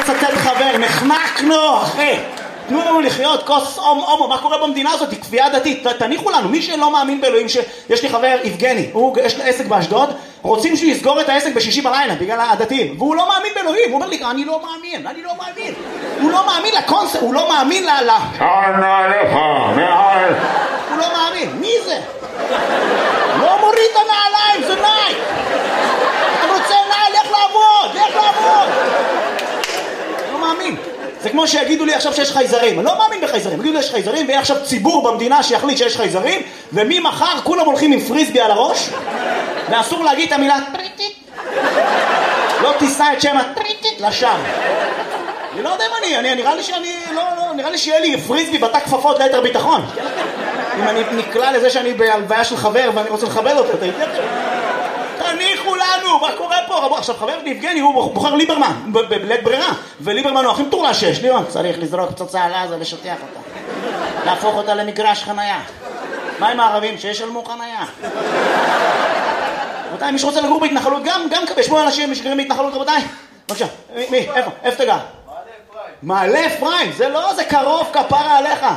לצטט חבר, נחנקנו, אחי. תנו לנו לחיות, כוס הומו, מה קורה במדינה הזאת? היא כפייה דתית, תניחו לנו, מי שלא מאמין באלוהים, יש לי חבר, יבגני, יש לו עסק באשדוד, רוצים שהוא יסגור את העסק בשישי בלילה, בגלל הדתיים, והוא לא מאמין באלוהים, הוא אומר לי, אני לא מאמין, הוא לא מאמין לקונספט, הוא לא מאמין הוא לא מאמין, מי זה? לא מוריד את הנעליים, זה נייק, אתה רוצה נעל, לך לעבוד, לא מאמין. זה כמו שיגידו לי עכשיו שיש חייזרים, אני לא מאמין בחייזרים, יגידו לי יש חייזרים ויהיה עכשיו ציבור במדינה שיחליט שיש חייזרים וממחר כולם הולכים עם פריסבי על הראש ואסור להגיד את המילה טריטית, לא תישא את שם הטריטית לשם. אני לא יודע אם נראה לי שיהיה לי פריסבי בתא כפפות ליתר ביטחון. אם אני נקלע לזה שאני בהלוויה של חבר ואני רוצה לכבד אותו, תניחו לנו, מה קורה פה? עכשיו חבר יבגני הוא בוחר ליברמן בלית ברירה, וליברמן הוא הכי מטורלל שיש. ליברמן צריך לזרוק פצצה על עזה ושטח אותה, להפוך אותה למגרש חנייה. מה עם הערבים? שישלמו חנייה. רבותיי, מי שרוצה לגור בהתנחלות, גם יש פה אנשים שגרים בהתנחלות, רבותיי. בבקשה, מי? איפה תגע? מעלה אפרים, זה לא, זה קרוב, כפרה עליך.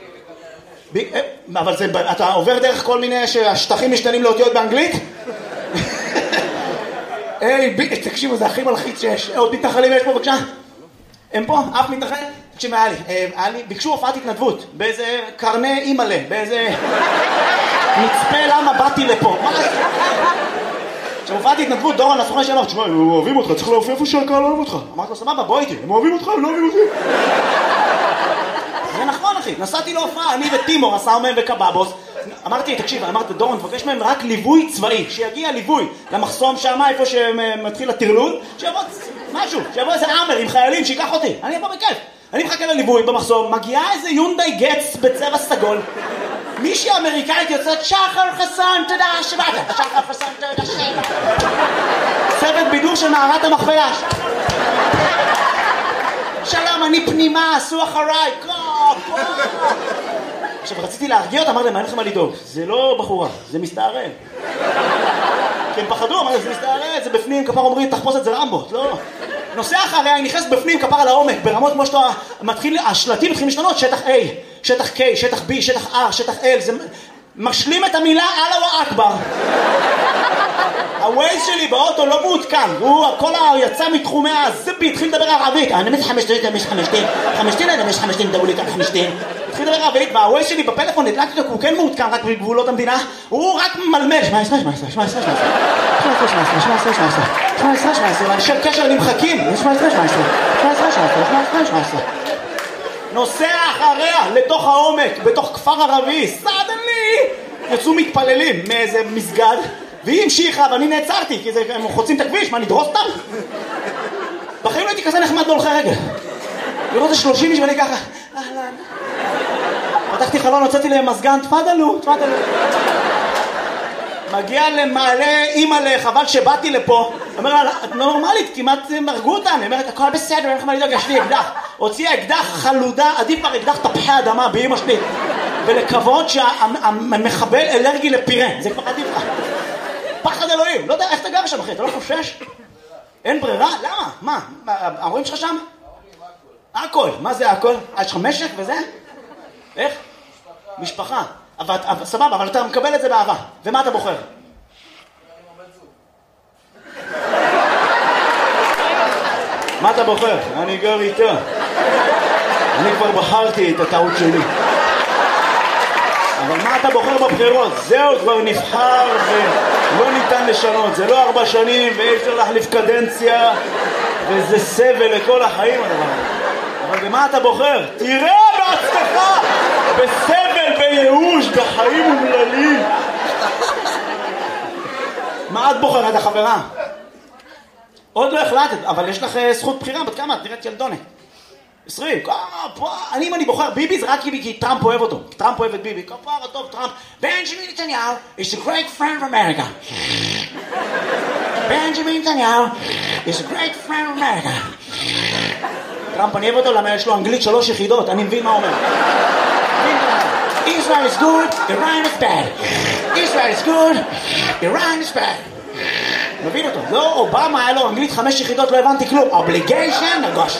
אבל אתה עובר דרך כל מיני שהשטחים משתנים לאותיות באנגלית? תקשיבו, זה הכי מלחיץ שיש. עוד מתנחלים יש פה, בבקשה? הם פה? אף מתנחל? תקשיב, היה לי, ביקשו הופעת התנדבות באיזה קרני אימאלה, באיזה מצפה למה באתי לפה. כשהופעת התנדבות, דורון, הסוכן שאמר, תשמע, הם אוהבים אותך, צריך להופיע איפה שהקהל אוהב אותך. אמרתי לו, סבבה, בוא איתי, הם אוהבים אותך, הם לא אוהבים אותי. זה נכון, אחי, נסעתי להופעה, אני וטימור, הסאומן וקבאבוס. אמרתי, תקשיב, אמרתי, דורון, תבקש מהם רק ליווי צבאי, שיגיע ליווי למחסום שם, איפה שמתחיל הטרלול, שיבוא משהו, שיבוא איזה אמר עם חיילים, שיקח אותי, אני אבוא בכיף. אני מחכה לליווי במחסום, מגיעה איזה יונדאי גץ בצבע סגול, מישהי אמריקאית יוצאת, שחר חסון, תודה שבאת, שחר חסון, תודה שבאת. צוות בידור של מערת המכפלה. שלום, אני פנימה, עשו אחריי, עכשיו רציתי להרגיע אותה, אמר להם, אין לכם מה לדאוג, זה לא בחורה, זה מסתערל. כי הם פחדו, אמר, זה מסתערל, זה בפנים, כפר אומרים, תחפוש את זה רמבות, לא. נוסע אחריה, היא נכנסת בפנים, כפר על העומק, ברמות כמו שאתה מתחיל, השלטים מתחילים להשתנות, שטח A, שטח K, שטח B, שטח R, שטח L, זה משלים את המילה אללה אכבר. הווייז שלי באוטו לא מעודכן, הוא הכל יצא מתחומי הזבי, התחיל לדבר ערבית, אני מש חמשתין, דברו לי כאן חמשתין, התחיל לדבר ערבית, והווייז שלי בפלאפון נדלקתי אותו, הוא כן מעודכן רק בגבולות המדינה, הוא רק מלמש, של קשר נמחקים, נוסע אחריה לתוך העומק, בתוך כפר ערבי, סדנלי, יצאו מתפללים מאיזה מסגד, והיא המשיכה ואני נעצרתי, כי הם חוצים את הכביש, מה, נדרוס אותם? בחיים לא הייתי כזה נחמד בהולכי רגל. לראות את 30 איש ואני ככה, אהלן. פתחתי חלון, הוצאתי להם מזגן, תפדלו. מגיע למעלה אימא'לה, חבל שבאתי לפה. אומר לה, את לא נורמלית, כמעט מרגו אותם. היא אומרת, הכל בסדר, אין לך מה לדאוג, יש לי אקדח. הוציאה אקדח חלודה, עדיף כבר אקדח תפוחי אדמה באמא שלי. ולקוות שהמחבל אלרגי לפירה, זה כבר עדיף לך. פחד אלוהים, לא יודע איך אתה גר שם אחי, אתה לא חושש? אין ברירה? למה? מה? ההורים שלך שם? הכל, מה זה הכל? יש לך משק וזה? איך? משפחה. סבבה, אבל אתה מקבל את זה באהבה. ומה אתה בוחר? מה אתה בוחר? אני גר איתה. אני כבר בחרתי את הטעות שלי. אבל מה אתה בוחר בבחירות? זהו, כבר נבחר ולא ניתן לשנות. זה לא 4 שנים ואי אפשר להחליף קדנציה וזה סבל לכל החיים הדבר. אבל במה אתה בוחר? תראה בעצמך! בסבל, בייאוש, בחיים אומללים. מה את בוחרת, החברה? עוד לא החלטת, אבל יש לך זכות בחירה. בת כמה? את נראית ילדונת. 20, אם אני בוחר ביבי זה רק כי טראמפ אוהב אותו. טראמפ אוהב את ביבי. כפרה טוב טראמפ. בנג'מין נתניהו is a great friend of America. בנג'מין נתניהו is a great friend of America. טראמפ אני אוהב אותו למה יש לו אנגלית 3 יחידות. אני מבין מה הוא אומר. Israel is good, Iran is bad. Israel is good, Iran is bad. מבין אותו. לא, אובמה היה לו אנגלית 5 יחידות, לא הבנתי כלום. Obligation,